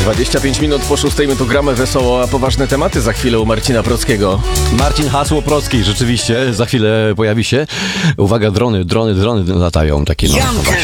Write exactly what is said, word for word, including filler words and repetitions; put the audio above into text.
dwadzieścia pięć minut po szóstej my tu gramy wesoło, a poważne tematy za chwilę u Marcina Prockiego. Marcin Hasło Procki, rzeczywiście, za chwilę pojawi się. Uwaga, drony, drony, drony latają. Takie no, Jan